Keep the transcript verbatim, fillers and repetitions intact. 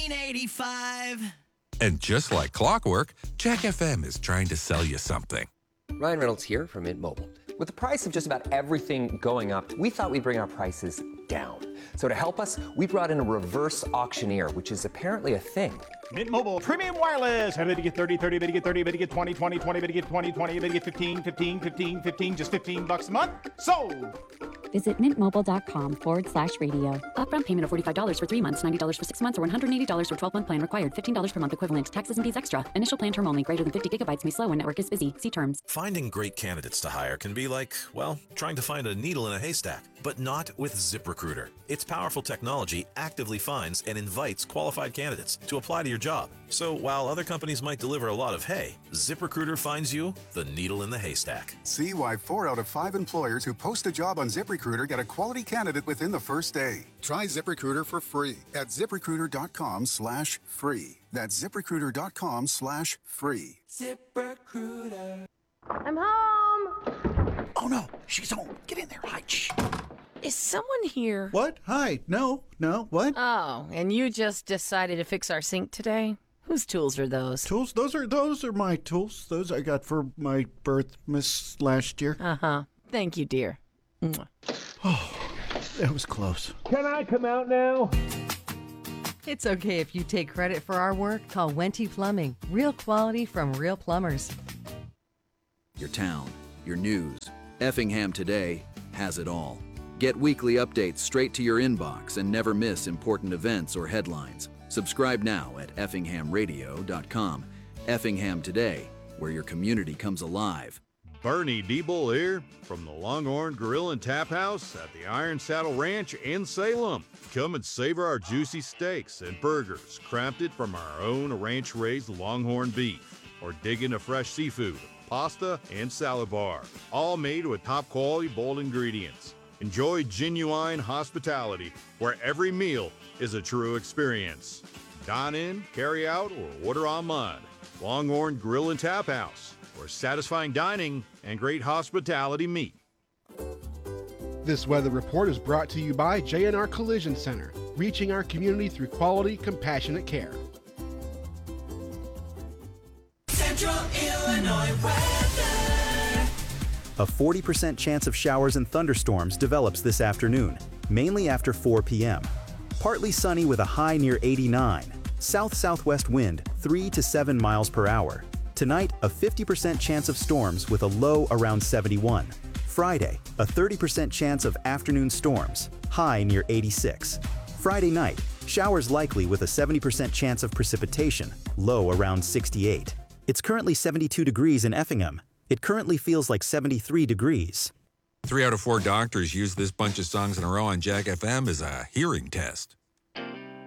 nineteen eighty-five. And just like clockwork, Jack F M is trying to sell you something. Ryan Reynolds here from Mint Mobile. With the price of just about everything going up, we thought we'd bring our prices down. So to help us, we brought in a reverse auctioneer, which is apparently a thing. Mint Mobile Premium Wireless. How to get thirty, thirty, how to get thirty, how to get twenty, twenty, twenty, how to get twenty, twenty, how to get fifteen, fifteen, fifteen, fifteen, just fifteen bucks a month? Sold! Visit mintmobile.com forward slash radio. Upfront payment of forty-five dollars for three months, ninety dollars for six months, or one hundred eighty dollars for twelve-month plan required. fifteen dollars per month equivalent. Taxes and fees extra. Initial plan term only. Greater than fifty gigabytes may slow when network is busy. See terms. Finding great candidates to hire can be like, well, trying to find a needle in a haystack. But not with ZipRecruiter. Its powerful technology actively finds and invites qualified candidates to apply to your job. So while other companies might deliver a lot of hay, ZipRecruiter finds you the needle in the haystack. See why four out of five employers who post a job on ZipRecruiter get a quality candidate within the first day. Try ZipRecruiter for free at ZipRecruiter.com slash free. That's ZipRecruiter.com slash free. ZipRecruiter. I'm home. Oh no, she's home. Get in there. Hide. Shh. Is someone here? What? Hi. No, no, what? Oh, and you just decided to fix our sink today? Whose tools are those? Tools? Those are those are my tools. Those I got for my birth miss last year. Uh-huh. Thank you, dear. Mwah. Oh, that was close. Can I come out now? It's okay if you take credit for our work. Call Wente Plumbing. Real quality from real plumbers. Your town, your news. Effingham Today has it all. Get weekly updates straight to your inbox and never miss important events or headlines. Subscribe now at effingham radio dot com. Effingham Today, where your community comes alive. Bernie Diebel here from the Longhorn Grill and Tap House at the Iron Saddle Ranch in Salem. Come and savor our juicy steaks and burgers crafted from our own ranch-raised Longhorn beef, or dig into fresh seafood, pasta, and salad bar, all made with top-quality, bold ingredients. Enjoy genuine hospitality where every meal is a true experience. Dine in, carry out, or order online. Longhorn Grill and Tap House, where satisfying dining and great hospitality meet. This weather report is brought to you by J and R Collision Center, reaching our community through quality, compassionate care. Central Illinois weather. A forty percent chance of showers and thunderstorms develops this afternoon, mainly after four p.m. Partly sunny with a high near eighty-nine. South-southwest wind three to seven miles per hour. Tonight, a fifty percent chance of storms with a low around seventy-one. Friday, a thirty percent chance of afternoon storms, high near eighty-six. Friday night, showers likely with a seventy percent chance of precipitation, low around sixty-eight. It's currently seventy-two degrees in Effingham. It currently feels like seventy-three degrees. Three out of four doctors use this bunch of songs in a row on Jack F M as a hearing test.